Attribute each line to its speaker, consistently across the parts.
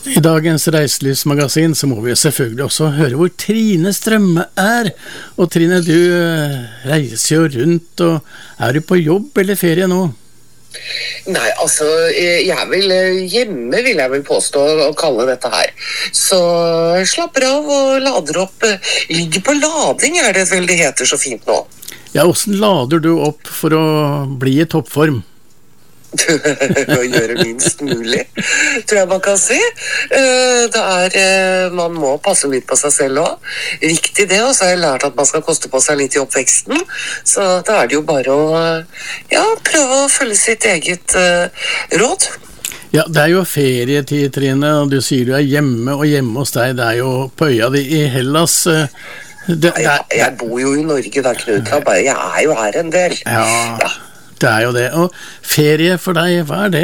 Speaker 1: I dagens reiselivsmagasin så må vi selvfølgelig også høre hvor Trine Strømme er. Og Trine, du reiser jo rundt, og er du på jobb eller ferie nå?
Speaker 2: Nei, altså, jeg vil hjemme, vil jeg vel påstå å kalle dette her. Så slapper av og lader opp. Ligger på lading er det vel det heter så fint nå.
Speaker 1: Ja, hvordan lader du opp for å bli i toppform?
Speaker 2: Å gjøre minst mulig, tror jeg man kan si. Man må passe litt på seg selv også. Riktig det, og så har jeg lært at man skal koste på seg litt i oppveksten. Så da er det jo bare å prøve å følge sitt eget råd.
Speaker 1: Ja, det er jo ferietid, Trine, og du sier du er hjemme, og hjemme hos deg, det er jo på øya di i Hellas.
Speaker 2: Jeg bor jo i Norge da, Knut. Jeg er jo her en del.
Speaker 1: Ja. Det er jo det, og ferie for deg, hva er det?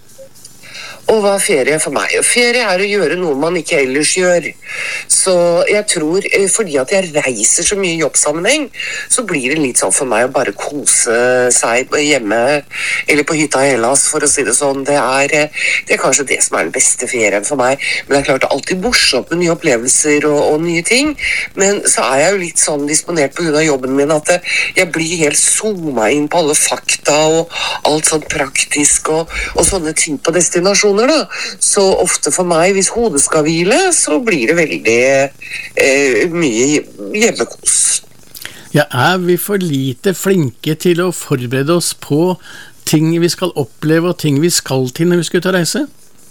Speaker 2: Og hva er ferie for meg? Ferie er å gjøre noe man ikke ellers gjør. Så jeg tror, fordi at jeg reiser så mye i jobbsammenheng, så blir det litt sånn for meg å bare kose seg hjemme, eller på hytta i Hellas, for å si det sånn. Det er kanskje det som er den beste ferien for meg. Men det er klart det er alltid morsomt med nye opplevelser og nye ting. Men så er jeg jo litt sånn disponert på grunn av jobben min, at jeg blir helt zoomet inn på alle fakta og alt sånn praktisk og sånne ting på destinasjoner. Da. Så ofte for meg, hvis hodet skal hvile, så blir det veldig mye hjemmekos.
Speaker 1: Ja, er vi for lite flinke til å forberede oss på ting vi skal oppleve og ting vi skal til når vi skal ut og reise?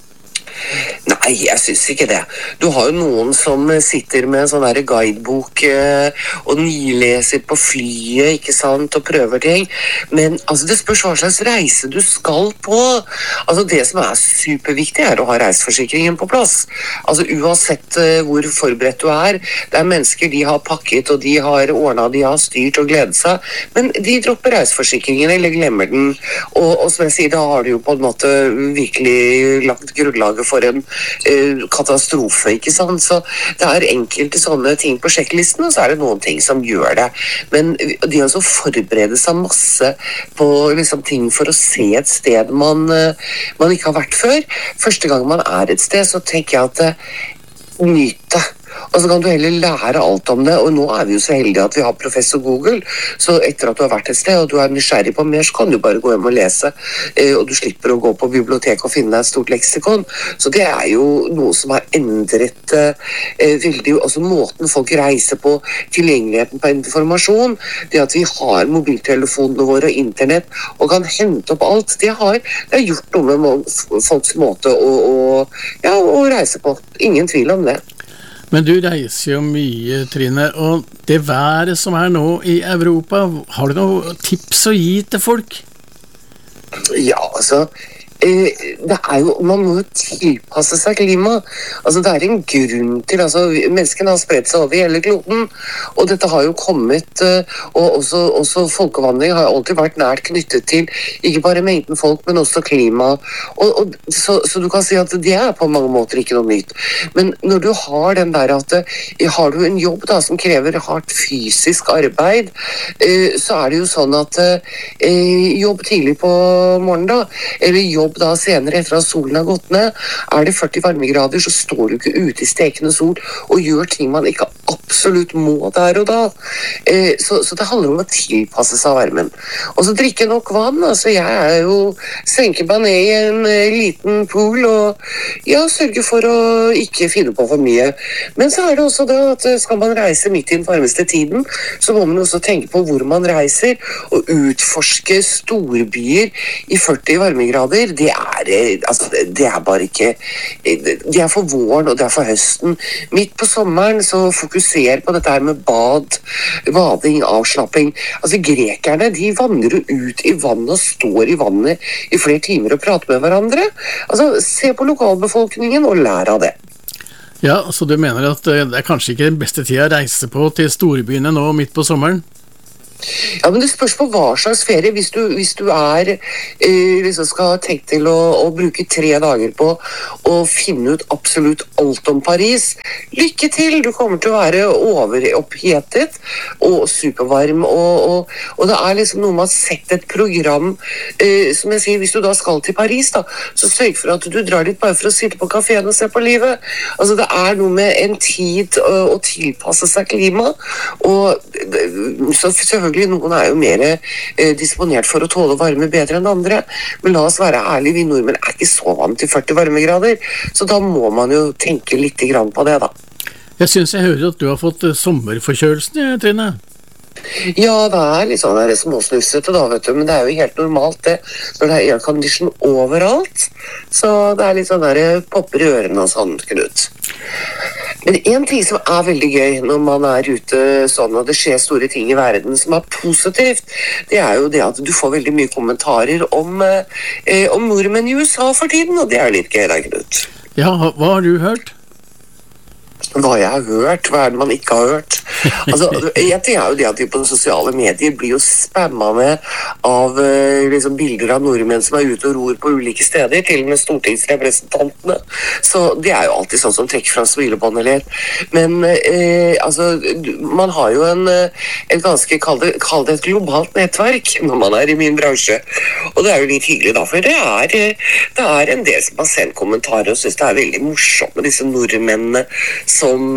Speaker 2: Nei, jeg synes ikke det. Du har jo noen som sitter med en sånn der guidebok og nileser på flyet, ikke sant, og prøver ting. Men altså, det spørs hva slags reise du skal på. Altså, det som er superviktig er å ha reiseforsikringen på plass. Altså, uansett hvor forberedt du er. Det er mennesker, de har pakket, og de har ordnet, de har styrt og gledet seg. Men de dropper reiseforsikringen, eller glemmer den. Og som jeg sier, da har du jo på en måte virkelig lagt grunnlaget for en katastrofe, ikke sant? Så det er enkelte sånne ting på sjekklisten, og så er det noen ting som gjør det. Men de har så forberedt seg masse på liksom, ting for å se et sted man ikke har vært før. Første gang man er et sted, så tenker jeg at nyt det. Og så kan du heller lære alt om det, og nå er vi jo så heldige at vi har professor Google, så etter at du har vært et sted, og du er nysgjerrig på mer, så kan du bare gå hjem og lese, og du slipper å gå på biblioteket og finne deg et stort leksikon. Så det er jo noe som har endret veldig, altså måten folk reiser på, tilgjengeligheten på informasjon, det at vi har mobiltelefonene våre og internett, og kan hente opp alt, det har gjort noe med folks måte å reise på. Ingen tvil om det.
Speaker 1: Men du reiser jo mye, Trine, og det været som er nå i Europa, har du noen tips å gi til folk?
Speaker 2: Ja, altså, det er jo, man må jo tilpasse seg klima. Altså, det er en grunn til, altså, menneskene har spredt seg over hele kloden, og dette har jo kommet, og også folkevandring har alltid vært nært knyttet til, ikke bare mengden folk, men også klima. Så du kan si at det er på mange måter ikke noe nytt. Men når du har den der at, har du en jobb da, som krever hardt fysisk arbeid, så er det jo sånn at jobb tidlig på morgenen da, eller jobb da senere etter at solen har gått ned, er det 40 varmegrader, så står du ikke ute i stekende sol og gjør ting man ikke absolutt må der og da. Så det handler om å tilpasse seg varmen. Og så drikke nok vann. Altså jeg er jo senker meg ned i en liten pool og sørger for å ikke finne på for mye. Men så er det også det at skal man reise midt i den varmeste tiden, så må man også tenke på hvor man reiser og utforske storbyer i 40 varmegrader. Det er bare ikke, det er for våren og det er for høsten. Midt på sommeren så fokuser på dette her med bading, avslapping. Altså grekerne, de vandrer ut i vannet og står i vannet i flere timer og prater med hverandre. Altså se på lokalbefolkningen og lær av det.
Speaker 1: Ja, så du mener at det er kanskje ikke den beste tida å reise på til storbyene nå midt på sommeren?
Speaker 2: Ja, men det spørs på hva slags ferie. Hvis du liksom skal ha tenkt til å bruke 3 dager på å finne ut absolutt alt om Paris, lykke til! Du kommer til å være overopphetet og supervarm, og det liksom noe med å sette et program, som jeg sier, hvis du da skal til Paris, da, så sørg for at du drar dit bare for å sitte på kaféen og se på livet. Altså, det noe med en tid å tilpasse seg klima, og så selvfølgelig noen jo mer disponert for å tåle varme bedre enn andre, men la oss være ærlige, vi nordmenn ikke så vant til 40 varmegrader, så da må man jo tenke litt grann på det da.
Speaker 1: Jeg synes jeg hører at du har fått sommerforkjølelsen, Trine.
Speaker 2: Ja, det litt sånn småsnussete da, vet du, men det jo helt normalt det, når det aircondition overalt, så det litt sånn der popper i ørene og sånn, Knut. Men en ting som veldig gøy når man ute sånn, og det skjer store ting i verden som positivt, det jo det at du får veldig mye kommentarer om nordmenn i USA for tiden, og det litt gøy da, Knut.
Speaker 1: Ja, hva har du hørt?
Speaker 2: Hva jeg har hørt, hva det man ikke har hørt. Altså, en ting jo det at vi på sosiale medier blir jo spammet med av liksom bilder av nordmenn som ute og ror på ulike steder, til og med stortingsrepresentantene. Så det jo alltid sånn som trekker fra smilebånd eller men altså, man har jo et ganske, kall det et globalt nettverk når man i min bransje. Og det jo litt hyggelig da, for det en del som har sendt kommentarer og synes det veldig morsomt med disse nordmennene som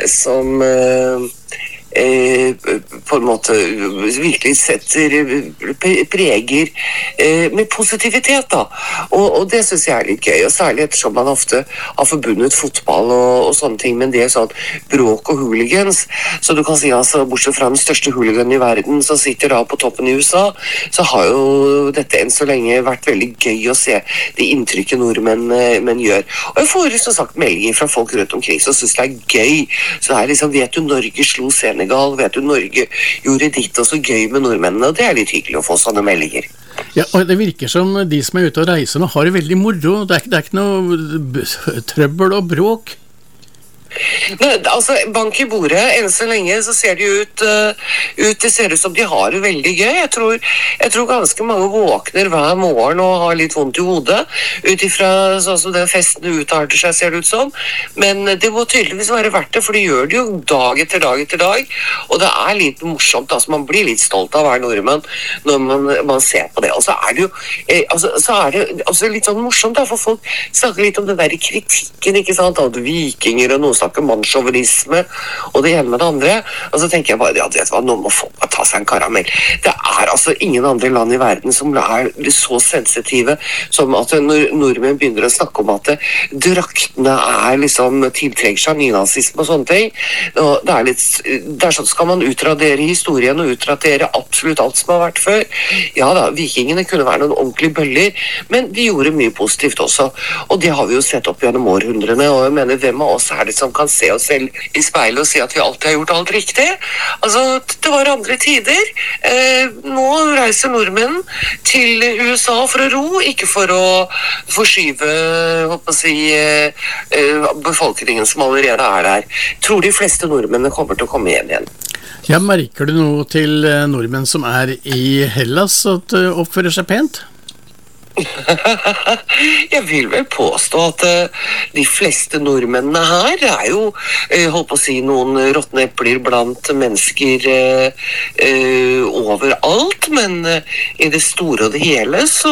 Speaker 2: på en måte virkelig preger med positivitet da, og det synes jeg litt gøy, og særlig ettersom man ofte har forbundet fotball og sånne ting, men det sånn bråk og hooligans, så du kan si altså, bortsett fra den største hooligan i verden som sitter da på toppen i USA, så har jo dette enn så lenge vært veldig gøy å se det inntrykket nordmenn gjør, og jeg får som sagt meldinger fra folk rundt omkring som synes det gøy, så det liksom, vet du, Norge slo Senegal, vet du, Norge gjorde ditt og så gøy med nordmennene, og det litt hyggelig å få sånne meldinger.
Speaker 1: Ja, og det virker som de som ute og reiser nå har det veldig moro, det ikke noe trøbbel og bråk.
Speaker 2: Nei, altså, bank i bordet, enn så lenge så ser det det ser ut som de har det veldig gøy. Jeg tror ganske mange våkner hver morgen og har litt vondt i hodet, utifra sånn som den festen utarter seg, ser det ut som. Men det må tydeligvis være verdt det, for de gjør det jo dag etter dag etter dag, og det litt morsomt, altså man blir litt stolt av hver nordmann når man ser på det, og så det jo så det altså litt sånn morsomt da, for folk snakker litt om den der kritikken, ikke sant, av vikinger og noe snakker mannssjåvinisme og det ene med det andre, og så tenker jeg bare at vet du hva, nå må folk ta seg en karamell. Det altså ingen andre land i verden som så sensitive som at nordmenn begynner å snakke om at draktene liksom tiltrekker seg nynazisme og sånne ting. Og det sånn, skal man utradere historien og utradere absolutt alt som har vært før. Ja da, vikingene kunne være noen ordentlige bøller, men de gjorde mye positivt også, og det har vi jo sett opp gjennom århundrene, og jeg mener, hvem av oss det som kan se oss selv i speilet og si at vi alltid har gjort alt riktig? Altså, det var andre tider. Nå reiser nordmenn til USA for å ro, ikke for å forskyve, befolkningen som allerede der. Tror de fleste nordmennene kommer til å komme hjem igjen.
Speaker 1: Ja, merker du noe til nordmenn som i Hellas at oppfører seg pent?
Speaker 2: Jeg vil vel påstå at de fleste nordmennene her jo, holdt på å si, noen råtne epler blant mennesker overalt, men i det store og det hele så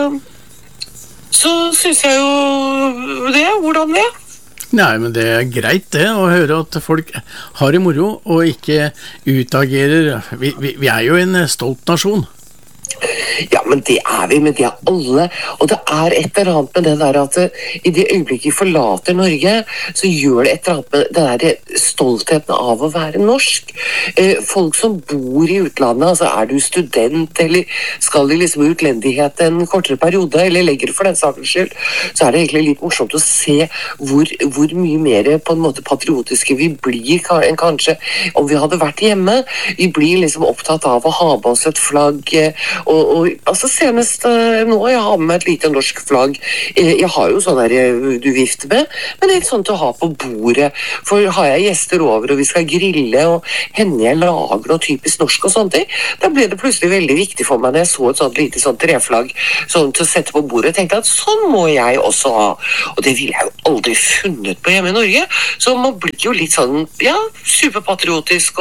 Speaker 2: synes jeg jo det, hvordan det?
Speaker 1: Nei, men det greit det, å høre at folk har det moro og ikke utagerer. Vi jo en stolt nasjon.
Speaker 2: Ja, men det vi, men det alle, og det et eller annet med det der at i det øyeblikket vi forlater Norge, så gjør det et eller annet med det der stoltheten av å være norsk. Folk som bor i utlandet, altså du student, eller skal de liksom utlendighet en kortere periode, eller legger for den sakens skyld, så det egentlig litt morsomt å se hvor mye mer på en måte patriotiske vi blir enn kanskje om vi hadde vært hjemme. Vi blir liksom opptatt av å ha med oss et flagg, og altså senest nå, jeg har med meg et lite norsk flagg. Jeg har jo sånn der du vifter med, men det er sånn til å ha på bordet, for har jeg gjester over, og vi skal grille, og hender jeg lager noe typisk norsk og sånt, da ble det plutselig veldig viktig for meg når jeg så et sånt lite sånt treflagg sånn til å sette på bordet. Jeg tenkte at sånn må jeg også ha, og det ville jeg jo aldri funnet på hjemme i Norge, så man blir jo litt sånn, ja, superpatriotisk,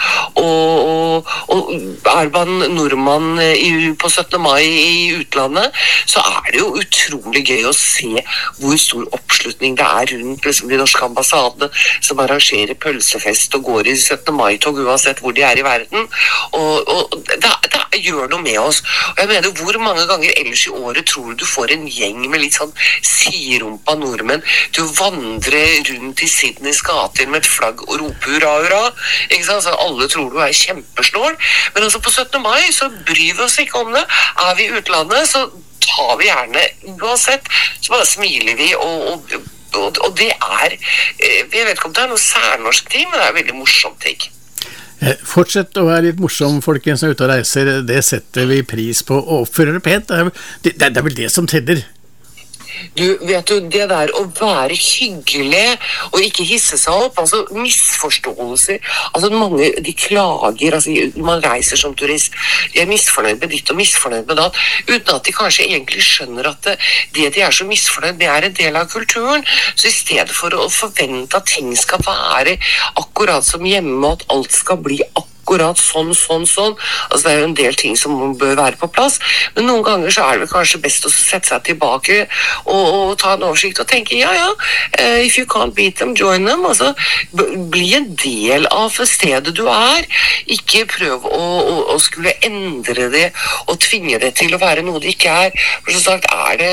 Speaker 2: og er man nordmann på 17. mai i utlandet, så er det jo utrolig gøy å se hvor stor oppslutning det er rundt liksom, de norske ambassadene som arrangerer pølsefest og går i 17. mai-tog uansett hvor de er i verden, og det gjør noe med oss. Og jeg mener, hvor mange ganger ellers i året tror du får en gjeng med litt sånn siderumpa nordmenn til å vandre rundt i Sydneys gater med et flagg og rope hurra, hurra, ikke sant? Så alle tror du er kjempesnål, men altså på 17. mai så bryr vi oss ikke om det. Er vi i utlandet, så tar vi gjerne uansett, så bare smiler vi, og det er, jeg vet ikke om det er noe særnorsk ting, men det er veldig morsomt ting.
Speaker 1: Fortsett å være litt morsom, folkens, som er ute og reiser, det setter vi pris på, og oppfører det pent, det er vel det som teller.
Speaker 2: Du, vet du, det der å være hyggelig og ikke hisse seg opp, altså misforståelser, altså mange, de klager, altså man reiser som turist, de er misfornøyd med ditt og misfornøyd med datt, uten at de kanskje egentlig skjønner at det de er så misfornøyd, det er en del av kulturen, så i stedet for å forvente at ting skal være akkurat som hjemme, at alt skal bli akkurat sånn. Altså det er jo en del ting som bør være på plass, men noen ganger så er det kanskje best å sette seg tilbake og ta en oversikt og tenke, if you can't beat them, join them. Altså, bli en del av stedet du er. Ikke prøv å skulle endre det og tvinge det til å være noe det ikke er. For som sagt,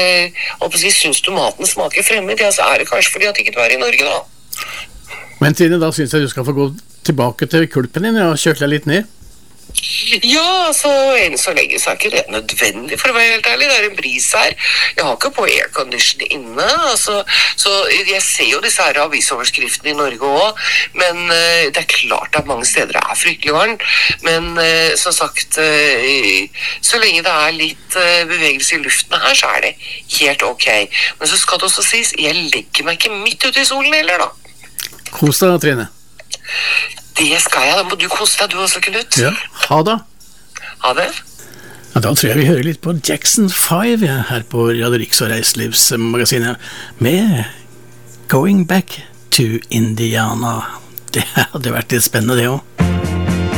Speaker 2: synes du maten smaker fremmed, så er det kanskje fordi at ikke du er i Norge da.
Speaker 1: Men Trine, da synes jeg du skal få gå tilbake til kulpen din og kjøle deg litt ned.
Speaker 2: Ja, så enn så lenge så er ikke det nødvendig, for å være helt ærlig. Det er en bris her. Jeg har ikke på aircondition inne, altså, så jeg ser jo disse her avisoverskriftene i Norge også, men det er klart at mange steder det er fryktelig varmt, men som sagt, så lenge det er litt bevegelse i luften her, så er det helt ok. Men så skal det også sies, jeg legger meg ikke midt ute i solen heller da.
Speaker 1: Kos deg, Trine.
Speaker 2: Det skal jeg, da må du kose deg, du også, Knut.
Speaker 1: Ja, ha det.
Speaker 2: Ha det.
Speaker 1: Ja, da tror jeg vi hører litt på Jackson 5 her på Radio Riks og Reiselivsmagasinet med Going Back to Indiana. Det hadde vært litt spennende det også.